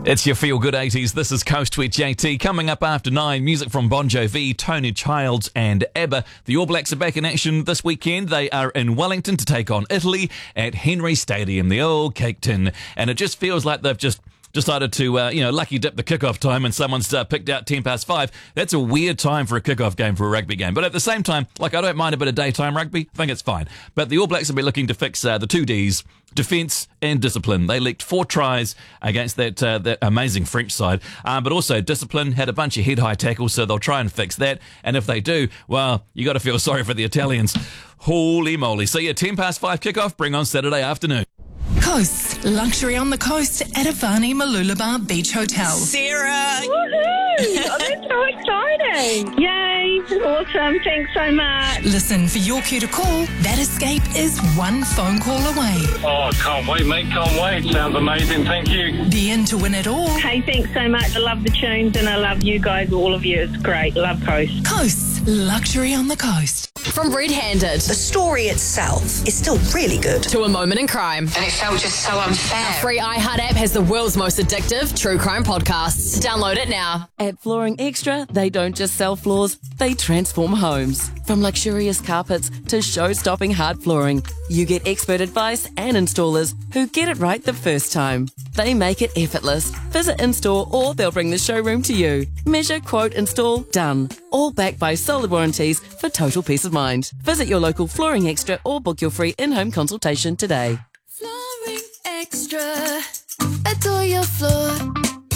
It's your Feel Good 80s. This is Coast with JT. Coming up after 9, music from Bon Jovi, Tony Childs and ABBA. The All Blacks are back in action this weekend. They are in Wellington to take on Italy at Henry Stadium, the old cake tin. And it just feels like they've just decided to, lucky dip the kickoff time and someone's picked out 5:10. That's a weird time for a kickoff game for a rugby game. But at the same time, I don't mind a bit of daytime rugby. I think it's fine. But the All Blacks will be looking to fix the two Ds, defence and discipline. They leaked 4 tries against that amazing French side. But also discipline, had a bunch of head-high tackles, so they'll try and fix that. And if they do, well, you got to feel sorry for the Italians. Holy moly. So 5:10 kickoff, bring on Saturday afternoon. Coast. Luxury on the coast at Avani Mooloolaba Beach Hotel. Sarah! Woohoo! Oh, that's so exciting. Yay. Awesome. Thanks so much. Listen for your cue to call. That escape is one phone call away. Oh, can't wait, mate. Can't wait. Sounds amazing. Thank you. Be in to win it all. Hey, thanks so much. I love the tunes and I love you guys, all of you. It's great. Love Coast. Coast. Luxury on the coast. From Red Handed The story itself is still really good. to A Moment in Crime. And it felt just so unfair. Free iHeart app has the world's most addictive true crime podcasts. Download it now. At Flooring Extra, they don't just sell floors, they transform homes. From luxurious carpets to show-stopping hard flooring, you get expert advice and installers who get it right the first time. They make it effortless. Visit in-store or they'll bring the showroom to you. Measure, quote, install, done. All backed by solid warranties for total peace of mind. Visit your local Flooring Extra or book your free in-home consultation today. Flooring Extra. Adore your floor.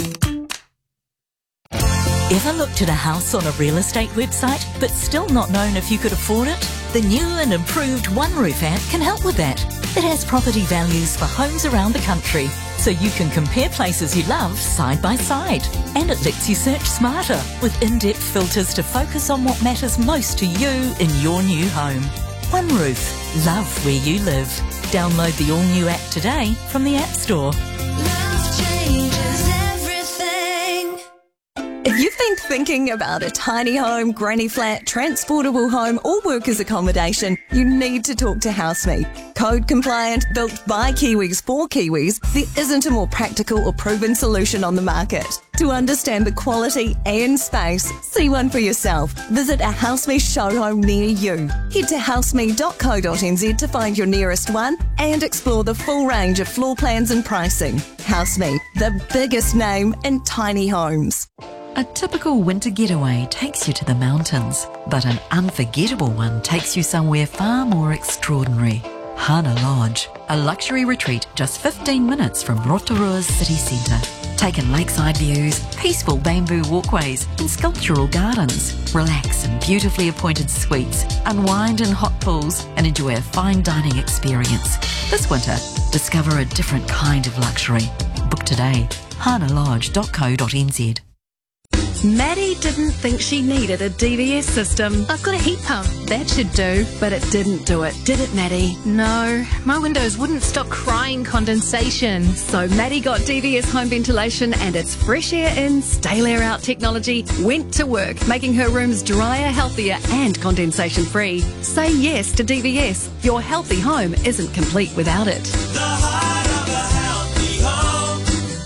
Ever looked at a house on a real estate website but still not known if you could afford it? The new and improved OneRoof app can help with that. It has property values for homes around the country, so you can compare places you love side by side. And it lets you search smarter with in-depth filters to focus on what matters most to you in your new home. OneRoof. Love where you live. Download the all-new app today from the App Store. Love changes everything. If you've been thinking about a tiny home, granny flat, transportable home or workers accommodation, you need to talk to HouseMe. Code compliant, built by Kiwis for Kiwis, there isn't a more practical or proven solution on the market. To understand the quality and space, see one for yourself. Visit a HouseMe showroom near you. Head to houseme.co.nz to find your nearest one and explore the full range of floor plans and pricing. HouseMe, the biggest name in tiny homes. A typical winter getaway takes you to the mountains, but an unforgettable one takes you somewhere far more extraordinary. Hana Lodge, a luxury retreat just 15 minutes from Rotorua's city centre. Take in lakeside views, peaceful bamboo walkways and sculptural gardens. Relax in beautifully appointed suites, unwind in hot pools and enjoy a fine dining experience. This winter, discover a different kind of luxury. Book today, hanalodge.co.nz. Maddie didn't think she needed a DVS system. I've got a heat pump. That should do. But it didn't do it, did it, Maddie? No, my windows wouldn't stop crying condensation. So Maddie got DVS home ventilation and its fresh air in, stale air out technology went to work, making her rooms drier, healthier and condensation free. Say yes to DVS. Your healthy home isn't complete without it. The heart of a healthy home,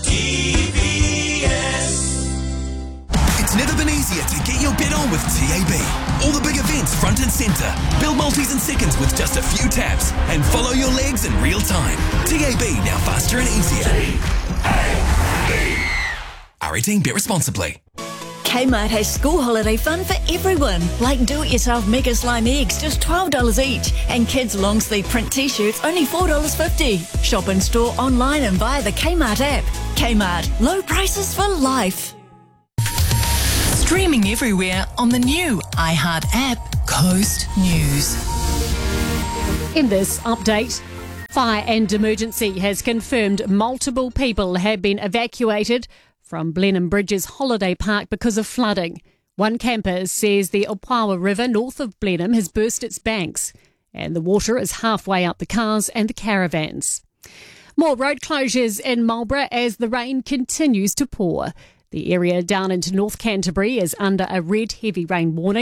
DVS. It's never been easier to get your bet on with TAB. All the big events front and centre. Build multis in seconds with just a few taps and follow your legs in real time. TAB, now faster and easier. R18, bet responsibly. Kmart has school holiday fun for everyone, like do-it-yourself Mega Slime eggs, just $12 each, and kids' long-sleeve print t-shirts, only $4.50. Shop in store, online and via the Kmart app. Kmart, low prices for life. Streaming everywhere on the new iHeart app, Coast News. In this update, Fire and Emergency has confirmed multiple people have been evacuated from Blenheim Bridges Holiday Park because of flooding. One camper says the Opawa River north of Blenheim has burst its banks and the water is halfway up the cars and the caravans. More road closures in Marlborough as the rain continues to pour. The area down into North Canterbury is under a red heavy rain warning.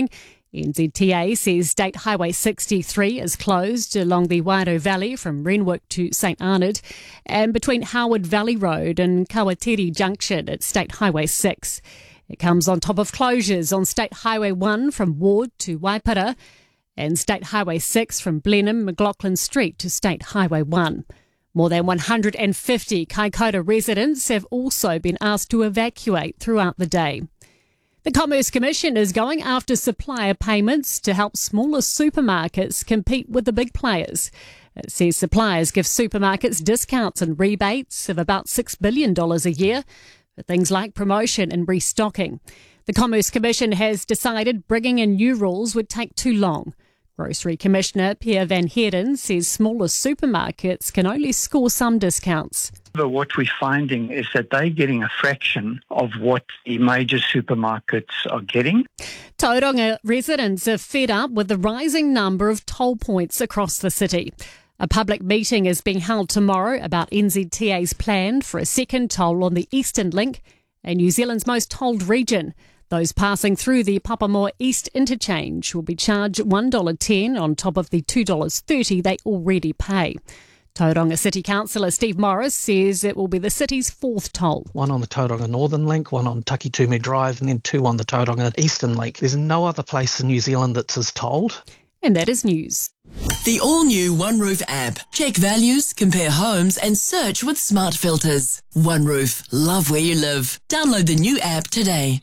NZTA says State Highway 63 is closed along the Wairau Valley from Renwick to St Arnaud and between Howard Valley Road and Kawatiri Junction at State Highway 6. It comes on top of closures on State Highway 1 from Ward to Waipara and State Highway 6 from Blenheim, McLaughlin Street to State Highway 1. More than 150 Kaikoura residents have also been asked to evacuate throughout the day. The Commerce Commission is going after supplier payments to help smaller supermarkets compete with the big players. It says suppliers give supermarkets discounts and rebates of about $6 billion a year for things like promotion and restocking. The Commerce Commission has decided bringing in new rules would take too long. Grocery Commissioner Pierre Van Heerden says smaller supermarkets can only score some discounts. But what we're finding is that they're getting a fraction of what the major supermarkets are getting. Tauranga residents are fed up with the rising number of toll points across the city. A public meeting is being held tomorrow about NZTA's plan for a second toll on the Eastern Link and New Zealand's most tolled region. Those passing through the Papamoa East interchange will be charged $1.10 on top of the $2.30 they already pay. Tauranga City Councillor Steve Morris says it will be the city's fourth toll. One on the Tauranga Northern Link, one on Takitumu Drive, and then two on the Tauranga Eastern Link. There's no other place in New Zealand that's as tolled. And that is news. The all-new OneRoof app. Check values, compare homes and search with smart filters. OneRoof. Love where you live. Download the new app today.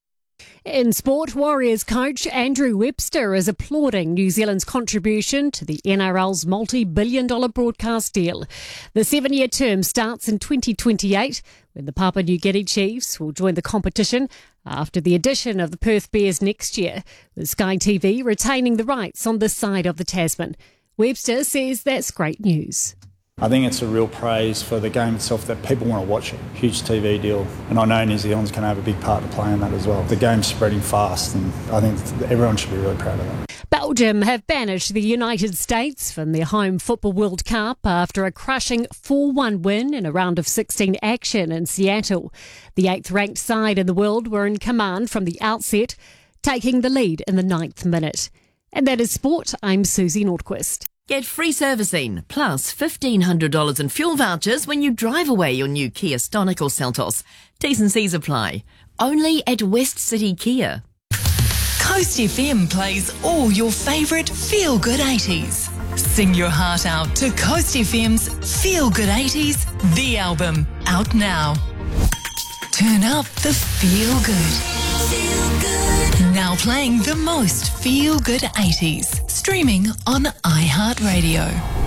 In sport, Warriors coach Andrew Webster is applauding New Zealand's contribution to the NRL's multi-billion-dollar broadcast deal. The 7-year term starts in 2028, when the Papua New Guinea Chiefs will join the competition after the addition of the Perth Bears next year, with Sky TV retaining the rights on this side of the Tasman. Webster says that's great news. I think it's a real praise for the game itself that people want to watch it. Huge TV deal. And I know New Zealand's going to have a big part to play in that as well. The game's spreading fast and I think everyone should be really proud of that. Belgium have banished the United States from their home Football World Cup after a crushing 4-1 win in a round of 16 action in Seattle. The 8th-ranked side in the world were in command from the outset, taking the lead in the 9th minute. And that is sport. I'm Susie Nordquist. Get free servicing, plus $1,500 in fuel vouchers when you drive away your new Kia Stonic or Seltos. T's and C's apply. Only at West City Kia. Coast FM plays all your favourite feel-good 80s. Sing your heart out to Coast FM's Feel Good 80s, the album, out now. Turn up the feel good. Feel good. Now playing the most feel good 80s. Streaming on iHeartRadio.